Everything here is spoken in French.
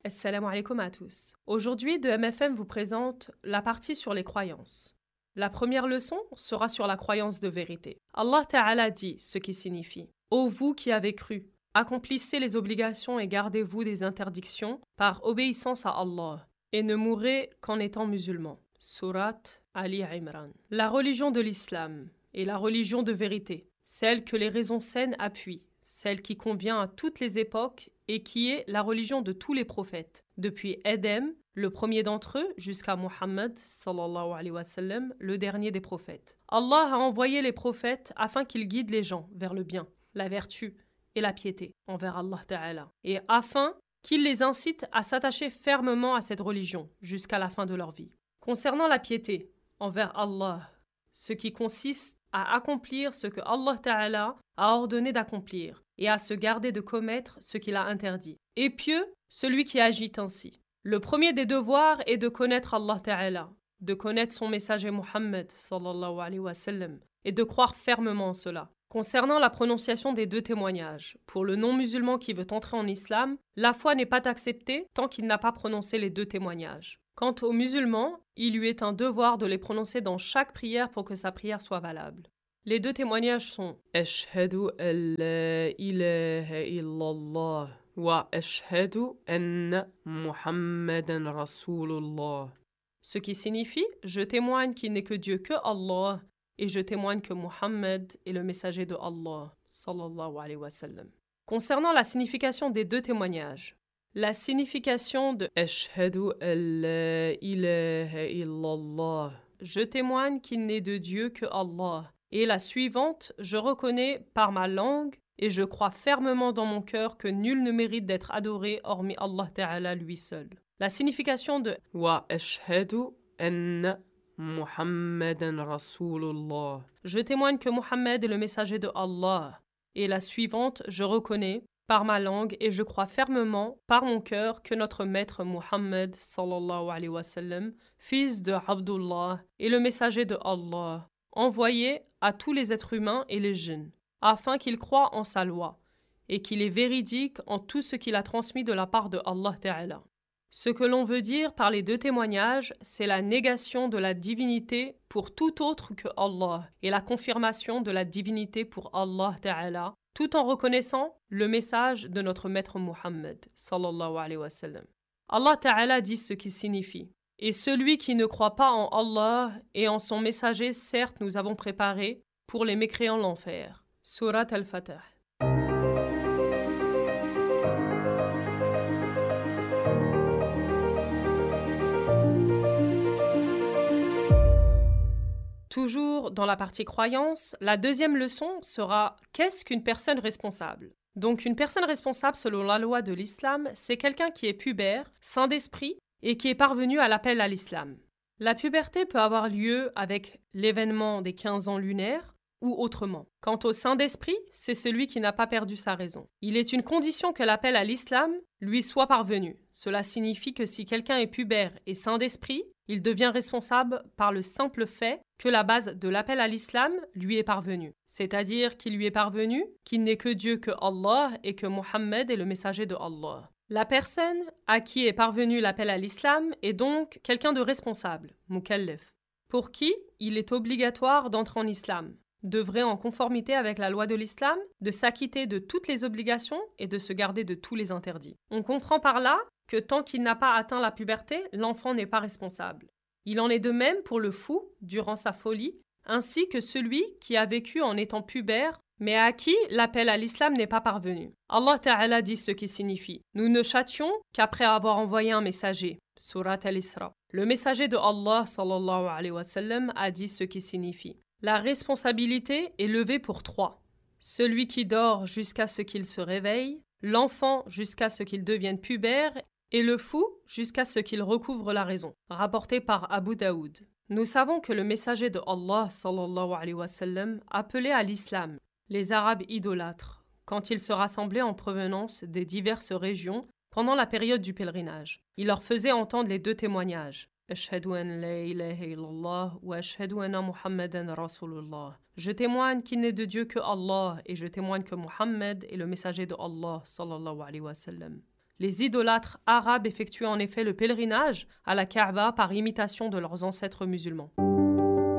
Assalamu alaikum à tous. Aujourd'hui, de MFM vous présente la partie sur les croyances. La première leçon sera sur la croyance de vérité. Allah Ta'ala dit ce qui signifie « Ô vous qui avez cru, accomplissez les obligations et gardez-vous des interdictions par obéissance à Allah, et ne mourrez qu'en étant musulmans. » Surat Ali Imran. La religion de l'islam est la religion de vérité, celle que les raisons saines appuient, celle qui convient à toutes les époques et qui est la religion de tous les prophètes, depuis Adam, le premier d'entre eux, jusqu'à Muhammad, sallallahu alayhi wa sallam, le dernier des prophètes. Allah a envoyé les prophètes afin qu'ils guident les gens vers le bien, la vertu et la piété envers Allah Ta'ala, et afin qu'ils les incitent à s'attacher fermement à cette religion jusqu'à la fin de leur vie. Concernant la piété envers Allah, ce qui consiste à accomplir ce que Allah Ta'ala a ordonné d'accomplir et à se garder de commettre ce qu'il a interdit. Et pieux, celui qui agit ainsi. Le premier des devoirs est de connaître Allah Ta'ala, de connaître son messager Muhammad sallallahu alayhi wa sallam, et de croire fermement en cela. Concernant la prononciation des deux témoignages, pour le non-musulman qui veut entrer en islam, la foi n'est pas acceptée tant qu'il n'a pas prononcé les deux témoignages. Quant aux musulmans, il lui est un devoir de les prononcer dans chaque prière pour que sa prière soit valable. Les deux témoignages sont « Ashhadu an la ilaha illallah wa ashhadu anna Muhammadan Rasulullah » ce qui signifie « Je témoigne qu'il n'est que Dieu que Allah et je témoigne que Muhammad est le messager de Allah sallallahu alayhi wa sallam ». Concernant la signification des deux témoignages, la signification de « Ashhadu an la ilaha illallah » je témoigne qu'il n'est de Dieu que Allah. Et la suivante, je reconnais par ma langue et je crois fermement dans mon cœur que nul ne mérite d'être adoré hormis Allah Ta'ala lui seul. La signification de Wa ashhadu anna Muhammadan Rasulullah. Je témoigne que Muhammad est le messager de Allah. Et la suivante, je reconnais par ma langue et je crois fermement par mon cœur que notre maître Muhammad sallallahu alayhi wa sallam, fils de Abdullah, est le messager de Allah, envoyé à tous les êtres humains et les djinns, afin qu'ils croient en sa loi, et qu'il est véridique en tout ce qu'il a transmis de la part de Allah Ta'ala. Ce que l'on veut dire par les deux témoignages, c'est la négation de la divinité pour tout autre que Allah, et la confirmation de la divinité pour Allah Ta'ala, tout en reconnaissant le message de notre maître Muhammad, sallallahu alayhi wa sallam. Allah Ta'ala dit ce qui signifie. Et celui qui ne croit pas en Allah et en son messager, certes, nous avons préparé pour les mécréants l'enfer. Surat Al-Fatah. Toujours dans la partie croyance, la deuxième leçon sera « Qu'est-ce qu'une personne responsable ?» Donc une personne responsable selon la loi de l'islam, c'est quelqu'un qui est pubère, sain d'esprit, et qui est parvenu à l'appel à l'islam. La puberté peut avoir lieu avec l'événement des 15 ans lunaires ou autrement. Quant au saint d'esprit, c'est celui qui n'a pas perdu sa raison. Il est une condition que l'appel à l'islam lui soit parvenu. Cela signifie que si quelqu'un est pubère et saint d'esprit, il devient responsable par le simple fait que la base de l'appel à l'islam lui est parvenue. C'est-à-dire qu'il lui est parvenu qu'il n'est que Dieu que Allah et que Muhammad est le messager de Allah. La personne à qui est parvenu l'appel à l'islam est donc quelqu'un de responsable, mukallaf, pour qui il est obligatoire d'entrer en islam, d'œuvrer en conformité avec la loi de l'islam, de s'acquitter de toutes les obligations et de se garder de tous les interdits. On comprend par là que tant qu'il n'a pas atteint la puberté, l'enfant n'est pas responsable. Il en est de même pour le fou durant sa folie, ainsi que celui qui a vécu en étant pubère mais à qui l'appel à l'islam n'est pas parvenu. Allah Ta'ala dit ce qui signifie « Nous ne châtions qu'après avoir envoyé un messager » Surat Al-Isra. Le messager de Allah sallallahu alayhi wa sallam a dit ce qui signifie « La responsabilité est levée pour trois. Celui qui dort jusqu'à ce qu'il se réveille, l'enfant jusqu'à ce qu'il devienne pubère et le fou jusqu'à ce qu'il recouvre la raison. » Rapporté par Abu Daoud. Nous savons que le messager de Allah sallallahu alayhi wa sallam appelait à l'islam les Arabes idolâtres, quand ils se rassemblaient en provenance des diverses régions pendant la période du pèlerinage. Il leur faisait entendre les deux témoignages. Ashhadu an la ilaha illallah wa ashhadu anna Muhammadan Rasulullah. Je témoigne qu'il n'est de Dieu que Allah et je témoigne que Muhammad est le messager de Allah sallallahu alayhi wa sallam. Les idolâtres arabes effectuaient en effet le pèlerinage à la Kaaba par imitation de leurs ancêtres musulmans.